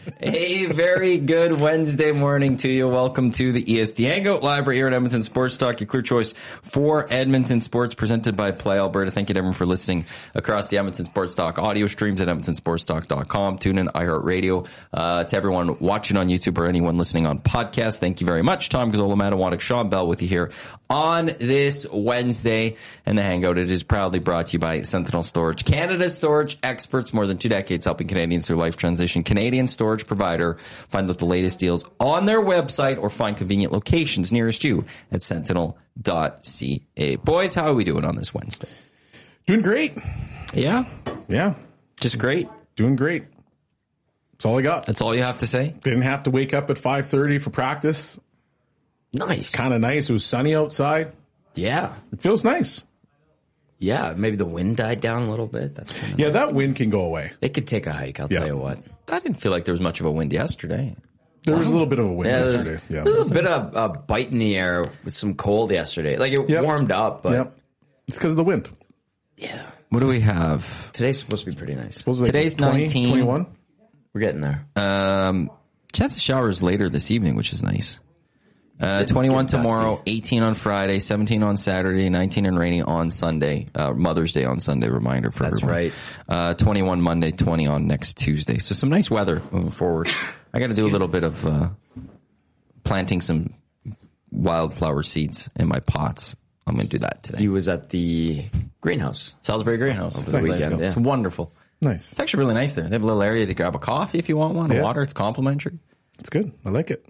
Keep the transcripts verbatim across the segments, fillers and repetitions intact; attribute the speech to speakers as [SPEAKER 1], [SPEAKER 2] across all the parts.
[SPEAKER 1] A very good Wednesday morning to you. Welcome to the E S D Hangout live right here at Edmonton Sports Talk, your clear choice for Edmonton Sports, presented by Play Alberta. Thank you to everyone for listening across the Edmonton Sports Talk audio streams at edmonton sports talk dot com. Tune in, iHeartRadio. Uh, to everyone watching on YouTube or anyone listening on podcast, thank you very much. Tom Gazzola, Matawanek, Sean Bell with you here on this Wednesday. And the Hangout, it is proudly brought to you by Sentinel Storage, Canada's storage experts, more than two decades helping Canadians through life transition. Canadian storage provider. Find out the latest deals on their website or find convenient locations nearest you at sentinel dot c a. Boys, how are we doing on this Wednesday?
[SPEAKER 2] Doing great.
[SPEAKER 1] Yeah?
[SPEAKER 2] Yeah.
[SPEAKER 1] Just great?
[SPEAKER 2] Doing great. That's all I got.
[SPEAKER 1] That's all you have to say?
[SPEAKER 2] Didn't have to wake up at five thirty for practice.
[SPEAKER 3] Nice.
[SPEAKER 2] Kind of nice. It was sunny outside.
[SPEAKER 3] Yeah.
[SPEAKER 2] It feels nice.
[SPEAKER 3] Yeah. Maybe the wind died down a little bit. That's kind of
[SPEAKER 2] Yeah,
[SPEAKER 3] nice.
[SPEAKER 2] that wind can go away.
[SPEAKER 3] It could take a hike, I'll
[SPEAKER 2] Yeah.
[SPEAKER 3] tell you what.
[SPEAKER 1] I didn't feel like there was much of a wind yesterday.
[SPEAKER 2] There was a little bit of a wind
[SPEAKER 3] Yeah, there's,
[SPEAKER 2] yesterday. Yeah.
[SPEAKER 3] there's a bit of a bite in the air with some cold yesterday. Like it
[SPEAKER 2] Yep.
[SPEAKER 3] warmed up, but
[SPEAKER 2] Yep. It's because of the wind.
[SPEAKER 3] yeah.
[SPEAKER 1] What do we have?
[SPEAKER 3] Today's supposed to be pretty nice.
[SPEAKER 2] What was it, like
[SPEAKER 1] Today's
[SPEAKER 2] twenty,
[SPEAKER 1] nineteen.
[SPEAKER 2] twenty-one?
[SPEAKER 3] We're getting there.
[SPEAKER 1] Um, chance of showers later this evening, which is nice. Uh,
[SPEAKER 3] It's
[SPEAKER 1] twenty-one
[SPEAKER 3] getting
[SPEAKER 1] tomorrow,
[SPEAKER 3] dusty.
[SPEAKER 1] eighteen on Friday, seventeen on Saturday, nineteen and rainy on Sunday. Uh, Mother's Day on Sunday, reminder for
[SPEAKER 3] That's
[SPEAKER 1] everyone.
[SPEAKER 3] right.
[SPEAKER 1] Uh, twenty-one Monday, twenty on next Tuesday. So some nice weather moving forward. I got to do a little bit of uh, planting some wildflower seeds in my pots. I'm going to do that today.
[SPEAKER 3] He was at the greenhouse.
[SPEAKER 1] Salisbury Greenhouse.
[SPEAKER 3] Over the
[SPEAKER 1] Nice.
[SPEAKER 3] weekend, yeah.
[SPEAKER 1] It's wonderful.
[SPEAKER 2] Nice.
[SPEAKER 1] It's actually really nice there. They have a little area to grab a coffee if you want one,
[SPEAKER 2] Yeah.
[SPEAKER 1] water. It's complimentary.
[SPEAKER 2] It's good. I like it.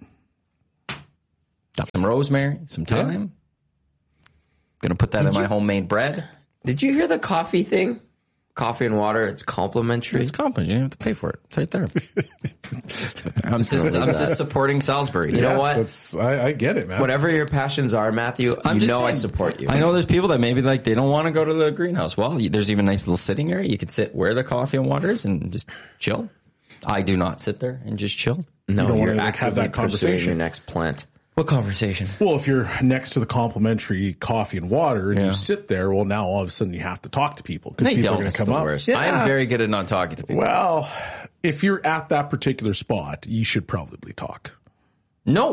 [SPEAKER 1] Got some rosemary, some
[SPEAKER 2] Yeah.
[SPEAKER 1] thyme. Gonna put that in my homemade bread.
[SPEAKER 3] Did you hear the coffee thing? Coffee and water, it's complimentary.
[SPEAKER 1] It's complimentary. You don't have to pay for it. It's right there. I'm just, I'm just supporting Salisbury.
[SPEAKER 3] You know what?
[SPEAKER 2] That's, I, I get it, man.
[SPEAKER 3] Whatever your passions are, Matthew,
[SPEAKER 1] I'm
[SPEAKER 3] you
[SPEAKER 1] just
[SPEAKER 3] know I
[SPEAKER 1] saying,
[SPEAKER 3] support you.
[SPEAKER 1] I know there's people that maybe like they don't want to go to the greenhouse. Well, you- there's even a nice little sitting area. You could sit where the coffee and water is and just chill. I do not sit there and just chill.
[SPEAKER 3] No,
[SPEAKER 2] You don't
[SPEAKER 3] you're
[SPEAKER 2] wanna, like, have
[SPEAKER 3] actively
[SPEAKER 2] that
[SPEAKER 3] pursuing
[SPEAKER 2] conversation.
[SPEAKER 3] your next plant.
[SPEAKER 1] What conversation?
[SPEAKER 2] Well, if you're next to the complimentary coffee and water and
[SPEAKER 1] Yeah.
[SPEAKER 2] you sit there, well, now all of a sudden you have to talk to people because
[SPEAKER 1] No, you
[SPEAKER 2] people
[SPEAKER 1] don't.
[SPEAKER 2] are going
[SPEAKER 1] It's
[SPEAKER 2] to come
[SPEAKER 3] the
[SPEAKER 2] up.
[SPEAKER 3] worst.
[SPEAKER 2] Yeah.
[SPEAKER 1] I'm very good at not talking to people.
[SPEAKER 2] Well, if you're at that particular spot, you should probably talk.
[SPEAKER 1] No.